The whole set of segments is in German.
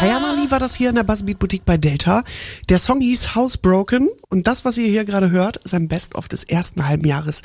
Ayana Lee war das hier in der Buzzbeat Boutique bei Delta. Der Song hieß Housebroken und das, was ihr hier gerade hört, ist ein Best-of des ersten halben Jahres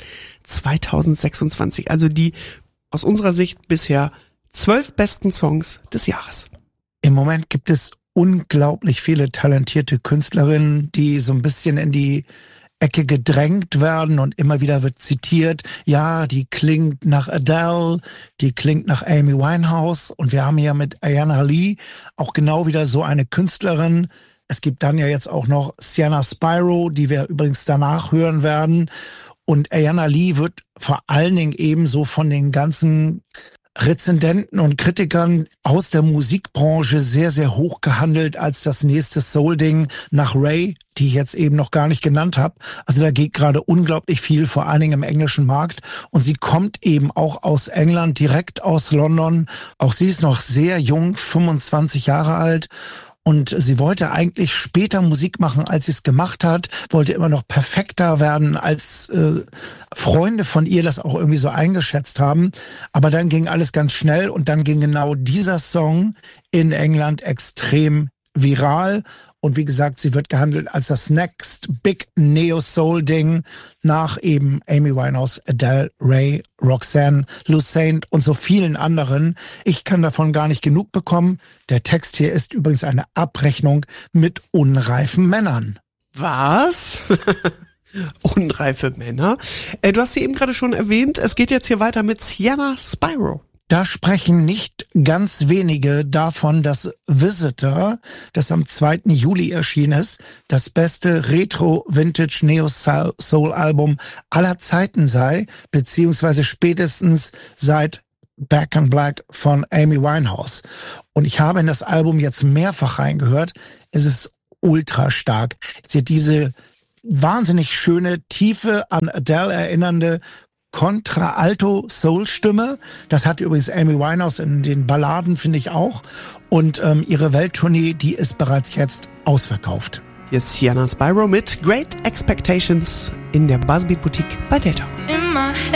2026. Also die aus unserer Sicht bisher 12 besten Songs des Jahres. Im Moment gibt es unglaublich viele talentierte Künstlerinnen, die so ein bisschen in die Ecke gedrängt werden und immer wieder wird zitiert, ja, die klingt nach Adele, die klingt nach Amy Winehouse und wir haben hier mit Ayana Lee auch genau wieder so eine Künstlerin. Es gibt dann ja jetzt auch noch Sienna Spyro, die wir übrigens danach hören werden und Ayana Lee wird vor allen Dingen eben so von den ganzen Rezendenten und Kritikern aus der Musikbranche sehr, sehr hoch gehandelt als das nächste Soul-Ding nach Ray, die ich jetzt eben noch gar nicht genannt habe. Also da geht gerade unglaublich viel, vor allen Dingen im englischen Markt. Und sie kommt eben auch aus England, direkt aus London. Auch sie ist noch sehr jung, 25 Jahre alt. Und sie wollte eigentlich später Musik machen, als sie es gemacht hat, wollte immer noch perfekter werden, als Freunde von ihr das auch irgendwie so eingeschätzt haben. Aber dann ging alles ganz schnell und dann ging genau dieser Song in England extrem viral. Und wie gesagt, sie wird gehandelt als das Next Big Neo-Soul-Ding nach eben Amy Winehouse, Adele, Ray, Roxanne, Lucene und so vielen anderen. Ich kann davon gar nicht genug bekommen. Der Text hier ist übrigens eine Abrechnung mit unreifen Männern. Was? Unreife Männer? Du hast sie eben gerade schon erwähnt. Es geht jetzt hier weiter mit Sienna Spyro. Da sprechen nicht ganz wenige davon, dass Visitor, das am 2. Juli erschienen ist, das beste Retro-Vintage-Neo-Soul-Album aller Zeiten sei, beziehungsweise spätestens seit Back in Black von Amy Winehouse. Und ich habe in das Album jetzt mehrfach reingehört. Es ist ultra stark. Sie hat diese wahnsinnig schöne, tiefe, an Adele erinnernde Contra-Alto-Soul-Stimme. Das hat übrigens Amy Winehouse in den Balladen, finde ich auch. Und ihre Welttournee, die ist bereits jetzt ausverkauft. Hier ist Sienna Spyro mit Great Expectations in der Buzzbeat Boutique bei Delta.